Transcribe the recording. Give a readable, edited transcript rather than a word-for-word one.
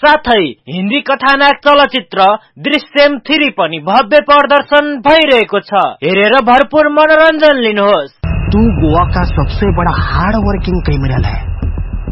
साथै हिन्दी कथानाक चलचित्र दृश्यम 3 पनि भव्य प्रदर्शन भइरहेको छ। हेरेर भरपूर मनोरञ्जन लिनुहोस्। तू गोवा का सबसे बड़ा हार्ड वर्किंग क्रिमिनल है।